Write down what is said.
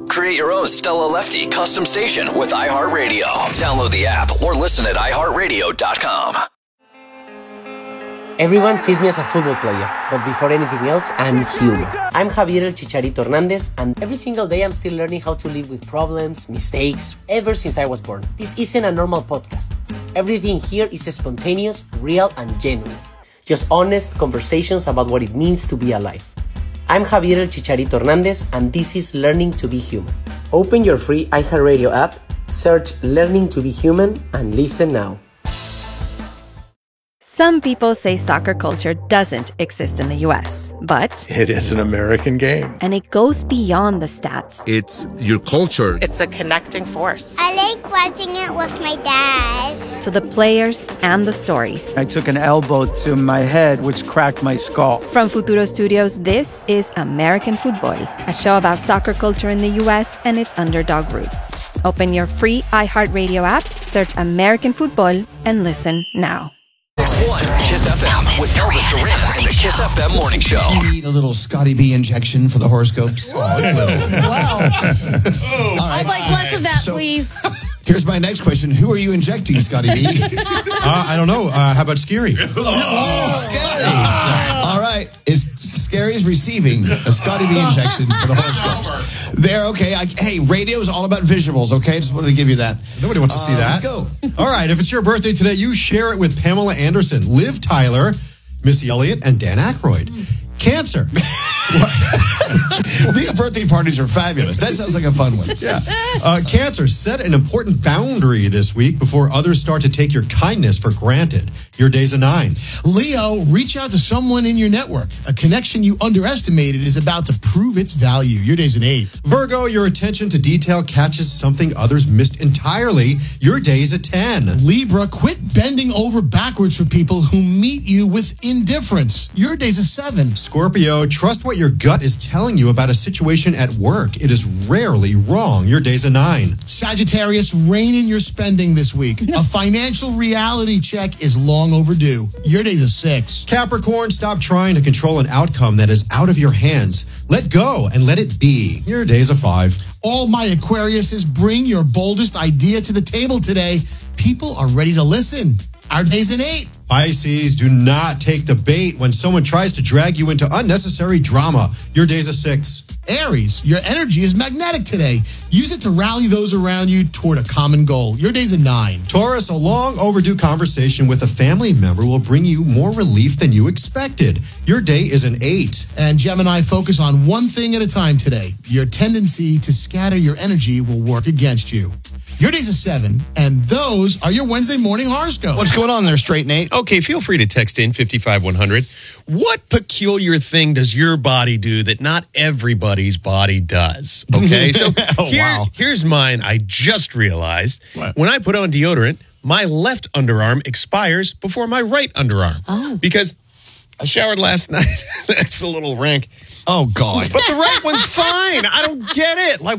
Create your own Stella Lefty custom station with iHeartRadio. Download the app or listen at iHeartRadio.com. Everyone sees me as a football player, but before anything else, I'm human. I'm Javier El Chicharito Hernandez, and every single day I'm still learning how to live with problems, mistakes, ever since I was born. This isn't a normal podcast. Everything here is spontaneous, real, and genuine. Just honest conversations about what it means to be alive. I'm Javier El Chicharito Hernandez, and this is Learning to Be Human. Open your free iHeartRadio app, search Learning to Be Human, and listen now. Some people say soccer culture doesn't exist in the U.S., but it is an American game. And it goes beyond the stats. It's your culture. It's a connecting force. I like watching it with my dad. To the players and the stories. I took an elbow to my head, which cracked my skull. From Futuro Studios, this is American Football, a show about soccer culture in the U.S. and its underdog roots. Open your free iHeartRadio app, search American Football, and listen now. One Kiss FM with Elvis Duran and the Kiss FM Morning Show. You need a little Scotty B injection for the horoscopes. Wow. Right. I'd like less of that, please. Here's my next question. Who are you injecting, Scotty B? I don't know. How about Scary? Scary. All right. Scary's receiving a Scotty B injection for the horoscopes. There, okay. Hey, radio is all about visuals, okay? Just wanted to give you that. Nobody wants to see that. Let's go. All right. If it's your birthday today, you share it with Pamela Anderson, Liv Tyler, Missy Elliott, and Dan Aykroyd. Cancer. These birthday parties are fabulous. That sounds like a fun one. Yeah. Cancer, set an important boundary this week before others start to take your kindness for granted. Your day's a 9. Leo, reach out to someone in your network. A connection you underestimated is about to prove its value. Your day's an 8. Virgo, your attention to detail catches something others missed entirely. Your day's a 10. Libra, quit bending over backwards for people who meet you with indifference. Your day's a 7. Scorpio, trust what your gut is telling you about a situation at work. It is rarely wrong. Your day's a 9. Sagittarius, rein in your spending this week. A financial reality check is long overdue. Your day's a 6. Capricorn, stop trying to control an outcome that is out of your hands. Let go and let it be. Your day's a 5. All my Aquariuses, bring your boldest idea to the table today. People are ready to listen. Our day's an 8. Pisces, do not take the bait when someone tries to drag you into unnecessary drama. Your day's a 6. Aries, your energy is magnetic today. Use it to rally those around you toward a common goal. Your day's a 9. Taurus, a long overdue conversation with a family member will bring you more relief than you expected. Your day is an 8. And Gemini, focus on one thing at a time today. Your tendency to scatter your energy will work against you. Your day's a 7, and those are your Wednesday morning horoscopes. What's going on there, Straight Nate? Okay, feel free to text in 55100. What peculiar thing does your body do that not everybody's body does? Okay, so here's mine. I just realized when I put on deodorant, my left underarm expires before my right underarm. Oh. Because I showered last night. That's a little rank. Oh, God. But the right one's fine. I don't get it. Like,